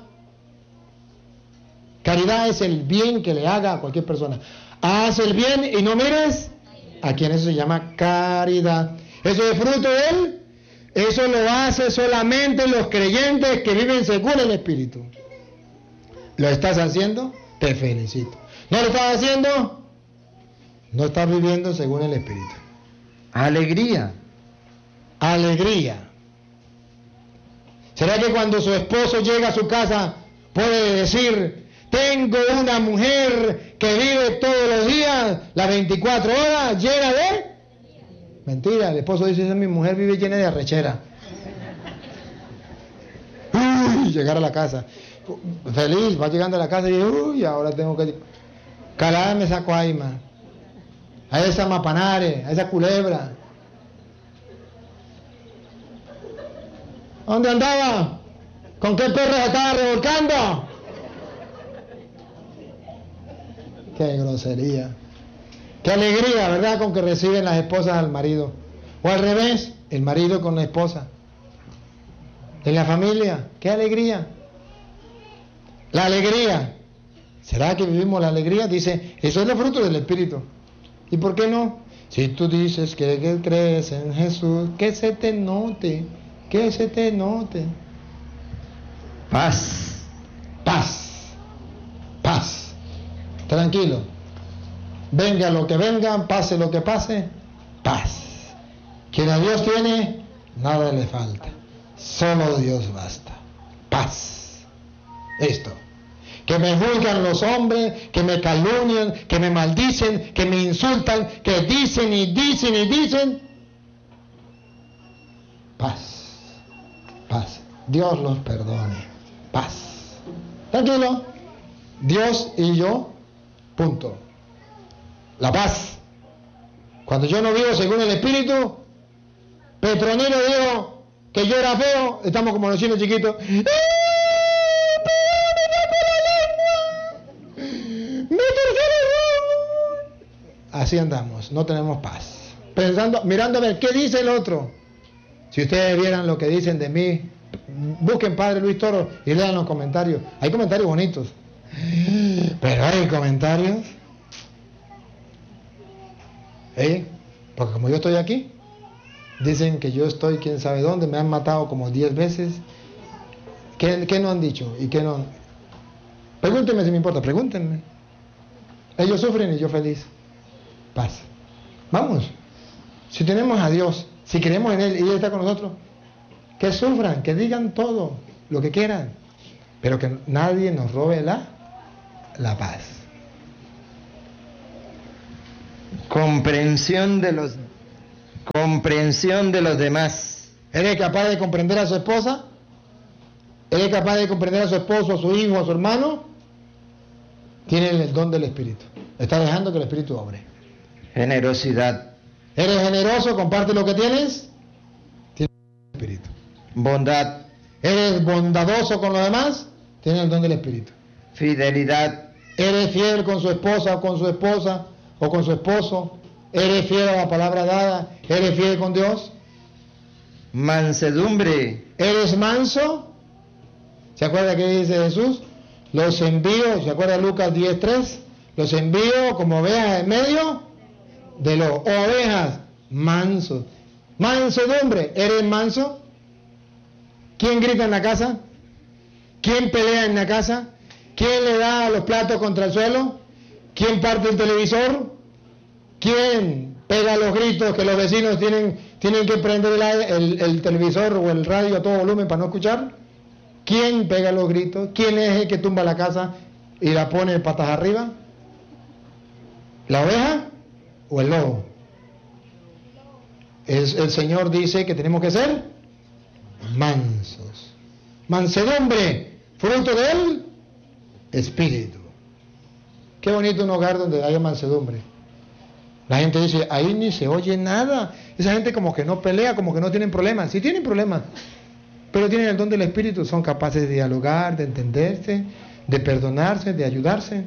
Caridad es el bien que le haga a cualquier persona. Haz el bien y no mires a quien. Eso se llama caridad. Eso es fruto de él. Eso lo hace solamente los creyentes que viven según el Espíritu. ¿Lo estás haciendo? Te felicito. ¿No lo estás haciendo? No estás viviendo según el Espíritu. Alegría. Alegría. ¿Será que cuando su esposo llega a su casa puede decir, tengo una mujer que vive todos los días, las 24 horas, llena de... Mentira, el esposo dice, mi mujer vive llena de arrechera. Uy, llegar a la casa. Feliz, va llegando a la casa y uy, ahora tengo que calarme esa coaima, a esa mapanare, a esa culebra. ¿Dónde andaba? ¿Con qué perro se estaba revolcando? Qué grosería. Qué alegría, ¿verdad? Con que reciben las esposas al marido. O al revés, el marido con la esposa. En la familia, qué alegría. La alegría. ¿Será que vivimos la alegría? Dice, eso es el fruto del Espíritu. ¿Y por qué no? Si tú dices que crees en Jesús, que se te note, que se te note. Paz. Paz. Paz. Tranquilo. Venga lo que venga, pase lo que pase, paz. Quien a Dios tiene, nada le falta. Solo Dios basta. Paz. Esto. Que me juzgan los hombres, que me calumnian, que me maldicen, que me insultan, que dicen y dicen y dicen. Paz. Paz. Dios los perdone. Paz. Tranquilo. Dios y yo, punto. La paz. Cuando yo no vivo según el Espíritu, Petronilo dijo que yo era feo, estamos como los chinos chiquitos. Así andamos, no tenemos paz. Pensando, mirando a ver qué dice el otro. Si ustedes vieran lo que dicen de mí, busquen Padre Luis Toro y lean los comentarios. Hay comentarios bonitos, pero hay comentarios. Porque como yo estoy aquí, dicen que yo estoy quién sabe dónde, me han matado como 10 veces. ¿Qué no han dicho? ¿Y qué no? Pregúntenme si me importa, pregúntenme. Ellos sufren y yo feliz. Paz. Vamos. Si tenemos a Dios, si creemos en Él y Él está con nosotros, que sufran, que digan todo, lo que quieran, pero que nadie nos robe la paz. Comprensión de los demás. ¿Eres capaz de comprender a su esposa? ¿Eres capaz de comprender a su esposo, a su hijo, a su hermano? Tienen el don del Espíritu. Está dejando que el Espíritu obre. Generosidad. ¿Eres generoso? ¿Comparte lo que tienes? Tienes el Espíritu. Bondad. ¿Eres bondadoso con los demás? Tienes el don del Espíritu. Fidelidad. ¿Eres fiel con su esposa o con su esposa o con su esposo? ¿Eres fiel a la palabra dada? ¿Eres fiel con Dios? Mansedumbre. ¿Eres manso? ¿Se acuerda que dice Jesús? Los envío, ¿se acuerda Lucas 10:3? Los envío como ovejas en medio de los ovejas mansos. Mansedumbre, ¿eres manso? ¿Quién grita en la casa? ¿Quién pelea en la casa? ¿Quién le da los platos contra el suelo? ¿Quién parte el televisor? ¿Quién pega los gritos que los vecinos tienen que prender el televisor o el radio a todo volumen para no escuchar? ¿Quién pega los gritos? ¿Quién es el que tumba la casa y la pone patas arriba? ¿La oveja o el lobo? El Señor dice que tenemos que ser mansos. Mansedumbre, fruto del Espíritu. Qué bonito un hogar donde haya mansedumbre. La gente dice, ahí ni se oye nada. Esa gente como que no pelea, como que no tienen problemas. Sí tienen problemas, pero tienen el don del Espíritu. Son capaces de dialogar, de entenderse, de perdonarse, de ayudarse.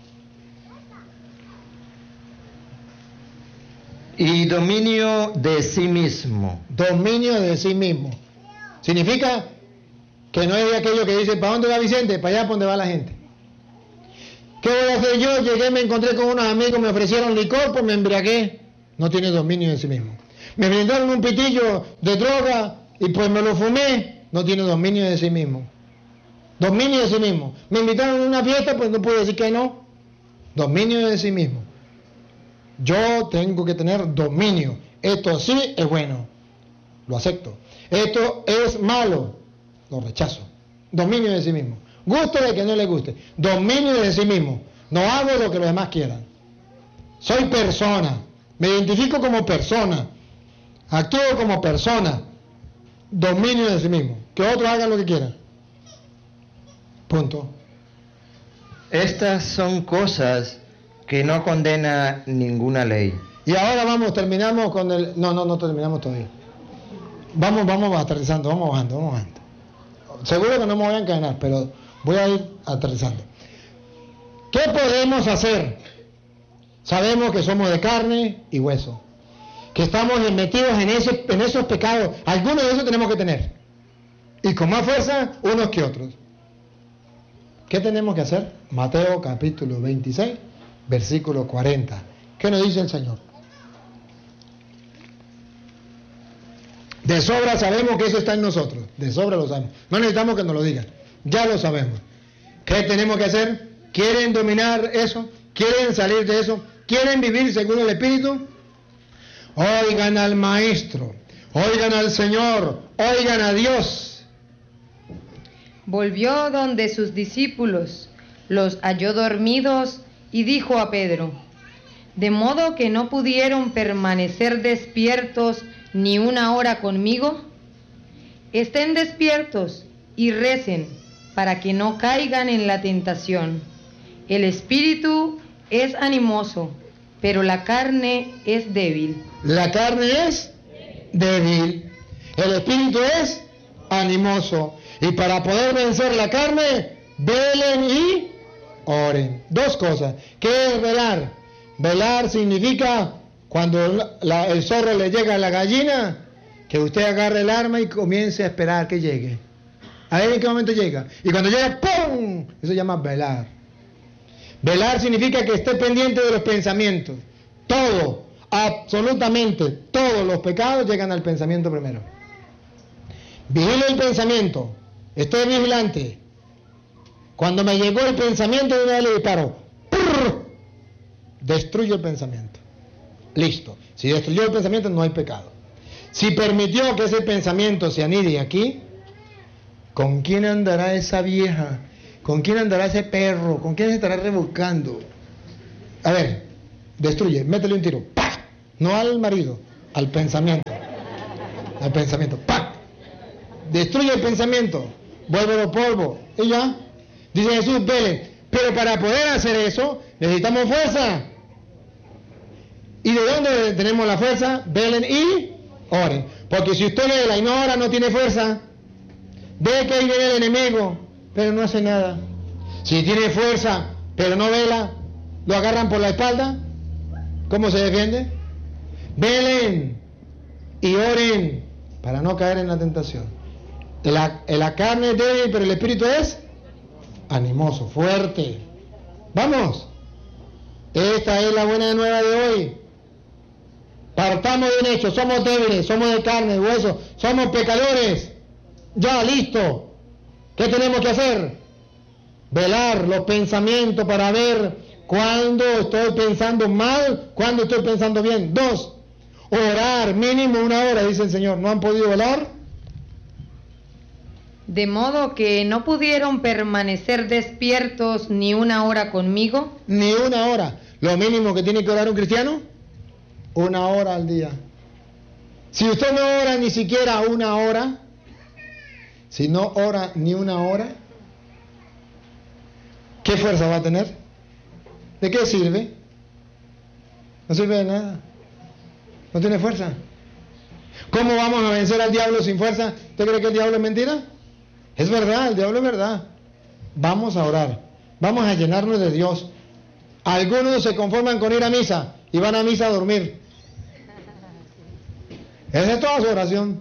Y dominio de sí mismo. Dominio de sí mismo. Significa que no es de aquello que dice, ¿para dónde va Vicente? Para allá, ¿para dónde va la gente? ¿Qué voy a hacer yo? Llegué, me encontré con unos amigos, me ofrecieron licor, pues me embriagué. No tiene dominio de sí mismo. Me brindaron un pitillo de droga y pues me lo fumé. No tiene dominio de sí mismo. Dominio de sí mismo. Me invitaron a una fiesta, pues no puedo decir que no. Dominio de sí mismo. Yo tengo que tener dominio. Esto sí es bueno, lo acepto. Esto es malo, lo rechazo. Dominio de sí mismo. Gusto de que no le guste. Dominio de sí mismo. No hago lo que los demás quieran. Soy persona. Me identifico como persona. Actúo como persona. Dominio de sí mismo. Que otros hagan lo que quieran. Punto. Estas son cosas que no condena ninguna ley. Y ahora terminamos con el... No terminamos todavía. Vamos aterrizando, vamos bajando. Seguro que no me voy a encadenar, pero voy a ir aterrizando. ¿Qué podemos hacer? Sabemos que somos de carne y hueso, que estamos metidos en esos pecados. Algunos de esos tenemos que tener, y con más fuerza unos que otros. ¿Qué tenemos que hacer? Mateo capítulo 26, versículo 40. ¿Qué nos dice el Señor? De sobra sabemos que eso está en nosotros. De sobra lo sabemos. No necesitamos que nos lo digan. Ya lo sabemos. ¿Qué tenemos que hacer? ¿Quieren dominar eso? ¿Quieren salir de eso? ¿Quieren vivir según el Espíritu? Oigan al Maestro. Oigan al Señor. Oigan a Dios. Volvió donde sus discípulos, los halló dormidos y dijo a Pedro, ¿de modo que no pudieron permanecer despiertos ni una hora conmigo? Estén despiertos y recen para que no caigan en la tentación. El espíritu es animoso, pero la carne es débil. La carne es débil. El espíritu es animoso. Y para poder vencer la carne, velen y oren. Dos cosas. ¿Qué es velar? Velar significa cuando el zorro le llega a la gallina, que usted agarre el arma y comience a esperar que llegue. A ver en qué momento llega. Y cuando llega, ¡pum! Eso se llama velar. Velar significa que esté pendiente de los pensamientos. Todo, absolutamente todos los pecados llegan al pensamiento primero. Vigile el pensamiento. Esté vigilante. Cuando me llegó el pensamiento, de una vez le disparo. ¡Prr! Destruyo el pensamiento. Listo. Si destruyó el pensamiento, no hay pecado. Si permitió que ese pensamiento se anide aquí, ¿con quién andará esa vieja? ¿Con quién andará ese perro? ¿Con quién se estará rebuscando? A ver, destruye, métele un tiro, ¡pah! No al marido, al pensamiento, ¡pah! Destruye el pensamiento, vuélvelo polvo, y ya. Dice Jesús, velen, pero para poder hacer eso, necesitamos fuerza. ¿Y de dónde tenemos la fuerza? Velen y oren. Porque si usted vela y no ora, no tiene fuerza. Ve que ahí viene el enemigo, pero no hace nada. Si tiene fuerza, pero no vela, lo agarran por la espalda. ¿Cómo se defiende? Velen y oren para no caer en la tentación. La carne es débil, pero el espíritu es animoso, fuerte. Vamos. Esta es la buena nueva de hoy. Partamos de un hecho, somos débiles, somos de carne, de hueso, somos pecadores. Ya, listo. ¿Qué tenemos que hacer? Velar los pensamientos para ver cuándo estoy pensando mal, cuándo estoy pensando bien. 2, orar mínimo 1 hora, dice el Señor. ¿No han podido velar? De modo que no pudieron permanecer despiertos ni 1 hora conmigo. Ni 1 hora. Lo mínimo que tiene que orar un cristiano, 1 hora al día. Si usted no ora ni siquiera 1 hora, si no ora ni 1 hora, ¿qué fuerza va a tener? ¿De qué sirve? No sirve de nada. No tiene fuerza. ¿Cómo vamos a vencer al diablo sin fuerza? ¿Usted cree que el diablo es mentira? Es verdad, el diablo es verdad. Vamos a orar. Vamos a llenarnos de Dios. Algunos se conforman con ir a misa y van a misa a dormir. Esa es toda su oración.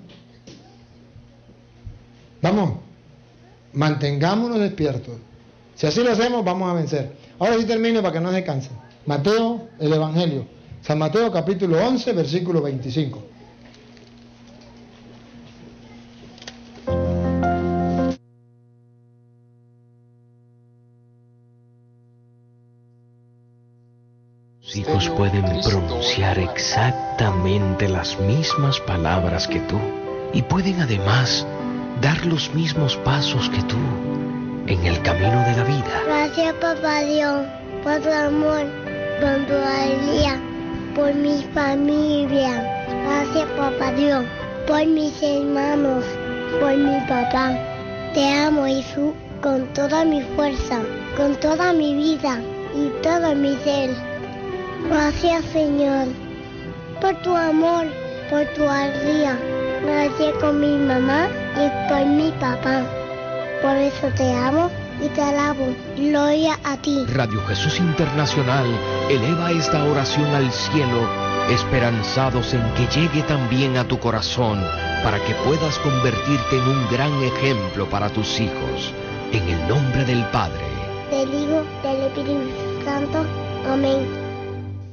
Vamos, mantengámonos despiertos. Si así lo hacemos, vamos a vencer. Ahora sí termino para que no se cansen. Mateo, el Evangelio. San Mateo capítulo 11, versículo 25. Tus hijos pueden pronunciar exactamente las mismas palabras que tú y pueden además dar los mismos pasos que tú en el camino de la vida. Gracias, Papá Dios, por tu amor, por tu alegría, por mi familia. Gracias, Papá Dios, por mis hermanos, por mi papá. Te amo, Jesús, con toda mi fuerza, con toda mi vida y todo mi ser. Gracias, Señor, por tu amor, por tu alegría. Gracias con mi mamá y por mi papá. Por eso te amo y te alabo. Gloria a ti. Radio Jesús Internacional eleva esta oración al cielo, esperanzados en que llegue también a tu corazón, para que puedas convertirte en un gran ejemplo para tus hijos. En el nombre del Padre, Del Hijo, del Espíritu Santo. Amén.